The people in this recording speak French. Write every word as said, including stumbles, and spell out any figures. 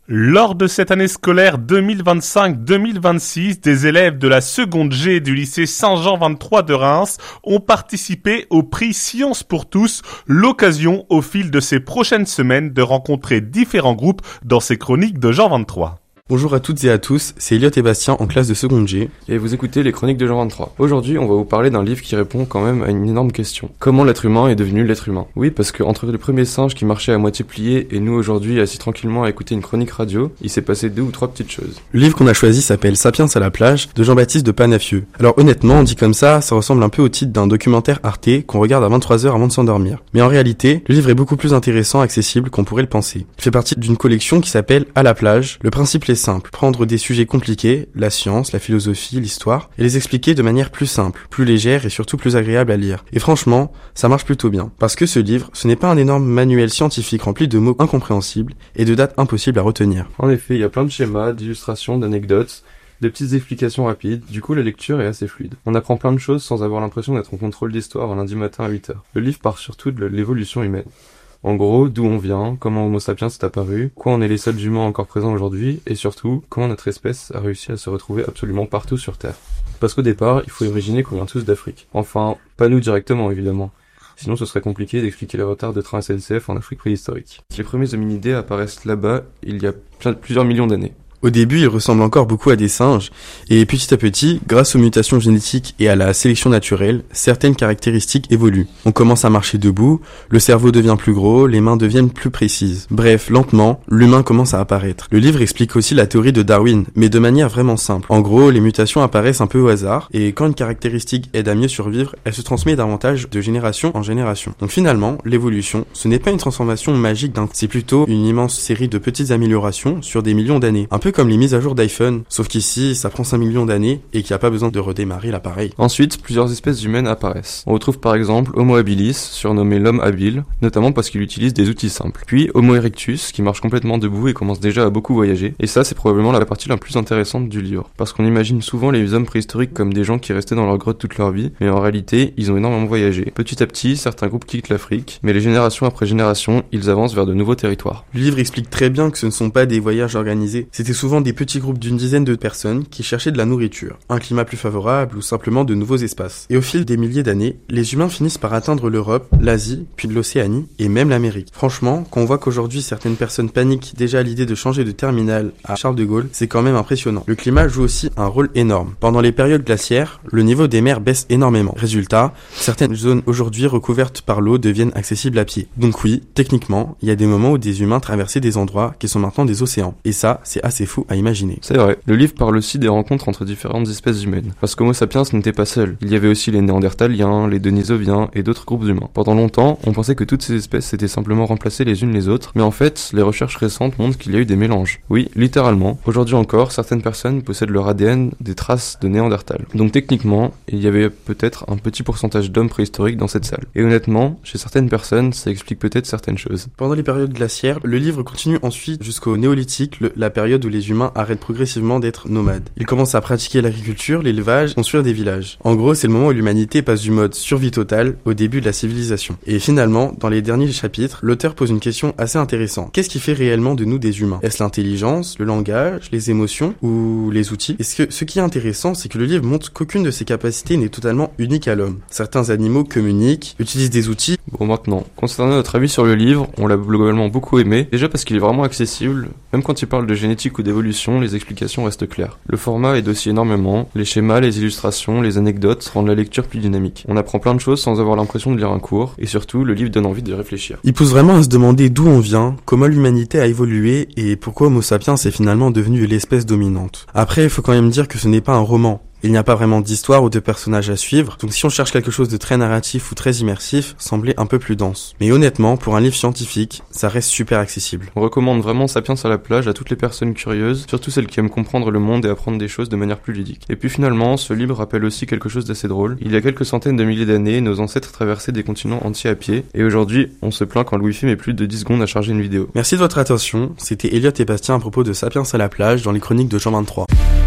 Lors de cette année scolaire deux mille vingt-cinq deux mille vingt-six, des élèves de la seconde G du lycée Saint-Jean vingt-trois de Reims ont participé au prix Science pour tous, l'occasion au fil de ces prochaines semaines de rencontrer différents groupes dans ces chroniques de Jean vingt-trois. Bonjour à toutes et à tous, c'est Elliot et Bastien en classe de seconde G. Et vous écoutez les chroniques de Jean vingt-trois. Aujourd'hui, on va vous parler d'un livre qui répond quand même à une énorme question. Comment l'être humain est devenu l'être humain ? Oui, parce que entre le premier singe qui marchait à moitié plié et nous aujourd'hui assis tranquillement à écouter une chronique radio, il s'est passé deux ou trois petites choses. Le livre qu'on a choisi s'appelle Sapiens à la plage de Jean-Baptiste de Panafieux. Alors honnêtement, on dit comme ça, ça ressemble un peu au titre d'un documentaire Arte qu'on regarde à vingt-trois heures avant de s'endormir. Mais en réalité, le livre est beaucoup plus intéressant, accessible qu'on pourrait le penser. Il fait partie d'une collection qui s'appelle À la plage. Le principe est simple, prendre des sujets compliqués, la science, la philosophie, l'histoire, et les expliquer de manière plus simple, plus légère et surtout plus agréable à lire. Et franchement, ça marche plutôt bien. Parce que ce livre, ce n'est pas un énorme manuel scientifique rempli de mots incompréhensibles et de dates impossibles à retenir. En effet, il y a plein de schémas, d'illustrations, d'anecdotes, de petites explications rapides, du coup la lecture est assez fluide. On apprend plein de choses sans avoir l'impression d'être en contrôle d'histoire un lundi matin à huit heures. Le livre part surtout de l'évolution humaine. En gros, d'où on vient, comment Homo sapiens est apparu, quoi on est les seuls humains encore présents aujourd'hui, et surtout, comment notre espèce a réussi à se retrouver absolument partout sur Terre. Parce qu'au départ, il faut imaginer qu'on vient tous d'Afrique. Enfin, pas nous directement, évidemment. Sinon, ce serait compliqué d'expliquer les retards de trains S N C F en Afrique préhistorique. Les premiers hominidés apparaissent là-bas, il y a plein, plusieurs millions d'années. Au début, ils ressemblent encore beaucoup à des singes, et petit à petit, grâce aux mutations génétiques et à la sélection naturelle, certaines caractéristiques évoluent. On commence à marcher debout, le cerveau devient plus gros, les mains deviennent plus précises. Bref, lentement, l'humain commence à apparaître. Le livre explique aussi la théorie de Darwin, mais de manière vraiment simple. En gros, les mutations apparaissent un peu au hasard, et quand une caractéristique aide à mieux survivre, elle se transmet davantage de génération en génération. Donc finalement, l'évolution, ce n'est pas une transformation magique d'un coup, c'est plutôt une immense série de petites améliorations sur des millions d'années. Un peu comme les mises à jour d'iPhone, sauf qu'ici, ça prend cinq millions d'années et qu'il n'y a pas besoin de redémarrer l'appareil. Ensuite, plusieurs espèces humaines apparaissent. On retrouve par exemple Homo habilis, surnommé l'homme habile, notamment parce qu'il utilise des outils simples. Puis Homo erectus, qui marche complètement debout et commence déjà à beaucoup voyager. Et ça, c'est probablement la partie la plus intéressante du livre, parce qu'on imagine souvent les hommes préhistoriques comme des gens qui restaient dans leur grotte toute leur vie, mais en réalité, ils ont énormément voyagé. Petit à petit, certains groupes quittent l'Afrique, mais les générations après génération, ils avancent vers de nouveaux territoires. Le livre explique très bien que ce ne sont pas des voyages organisés, c'était souvent des petits groupes d'une dizaine de personnes qui cherchaient de la nourriture, un climat plus favorable ou simplement de nouveaux espaces. Et au fil des milliers d'années, les humains finissent par atteindre l'Europe, l'Asie, puis de l'Océanie et même l'Amérique. Franchement, quand on voit qu'aujourd'hui certaines personnes paniquent déjà à l'idée de changer de terminal à Charles de Gaulle, c'est quand même impressionnant. Le climat joue aussi un rôle énorme. Pendant les périodes glaciaires, le niveau des mers baisse énormément. Résultat, certaines zones aujourd'hui recouvertes par l'eau deviennent accessibles à pied. Donc oui, techniquement, il y a des moments où des humains traversaient des endroits qui sont maintenant des océans. Et ça, c'est assez fou à imaginer. C'est vrai. Le livre parle aussi des rencontres entre différentes espèces humaines. Parce qu'Homo sapiens n'était pas seul. Il y avait aussi les Néandertaliens, les Denisoviens et d'autres groupes humains. Pendant longtemps, on pensait que toutes ces espèces s'étaient simplement remplacées les unes les autres, mais en fait, les recherches récentes montrent qu'il y a eu des mélanges. Oui, littéralement. Aujourd'hui encore, certaines personnes possèdent leur A D N des traces de Néandertal. Donc techniquement, il y avait peut-être un petit pourcentage d'hommes préhistoriques dans cette salle. Et honnêtement, chez certaines personnes, ça explique peut-être certaines choses. Pendant les périodes glaciaires, le livre continue ensuite jusqu'au néolithique, le, la période où les humains arrêtent progressivement d'être nomades. Ils commencent à pratiquer l'agriculture, l'élevage, construire des villages. En gros, c'est le moment où l'humanité passe du mode survie totale au début de la civilisation. Et finalement, dans les derniers chapitres, l'auteur pose une question assez intéressante. Qu'est-ce qui fait réellement de nous des humains ? Est-ce l'intelligence, le langage, les émotions ou les outils ? Et ce, que, ce qui est intéressant, c'est que le livre montre qu'aucune de ces capacités n'est totalement unique à l'homme. Certains animaux communiquent, utilisent des outils. Bon, maintenant, concernant notre avis sur le livre, on l'a globalement beaucoup aimé. Déjà parce qu'il est vraiment accessible. Même quand il parle de génétique ou d'évolution, les explications restent claires. Le format aide aussi énormément. Les schémas, les illustrations, les anecdotes rendent la lecture plus dynamique. On apprend plein de choses sans avoir l'impression de lire un cours. Et surtout, le livre donne envie de réfléchir. Il pousse vraiment à se demander d'où on vient, comment l'humanité a évolué et pourquoi Homo sapiens est finalement devenu l'espèce dominante. Après, il faut quand même dire que ce n'est pas un roman. Il n'y a pas vraiment d'histoire ou de personnages à suivre, donc si on cherche quelque chose de très narratif ou très immersif, semblait un peu plus dense. Mais honnêtement, pour un livre scientifique, ça reste super accessible. On recommande vraiment Sapiens à la plage à toutes les personnes curieuses, surtout celles qui aiment comprendre le monde et apprendre des choses de manière plus ludique. Et puis finalement, ce livre rappelle aussi quelque chose d'assez drôle. Il y a quelques centaines de milliers d'années, nos ancêtres traversaient des continents entiers à pied, et aujourd'hui, on se plaint quand le wifi met plus de dix secondes à charger une vidéo. Merci de votre attention, c'était Elliot et Bastien à propos de Sapiens à la plage dans les chroniques de Jean vingt-trois.